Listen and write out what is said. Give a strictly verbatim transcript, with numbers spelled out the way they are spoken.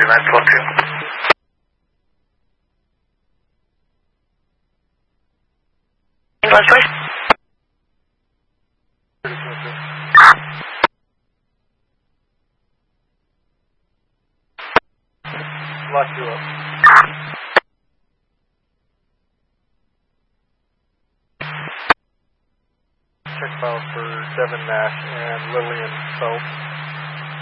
nine twelve two. Northwest. Lock you up. Check files for Devin Nash and Lillian Phelps.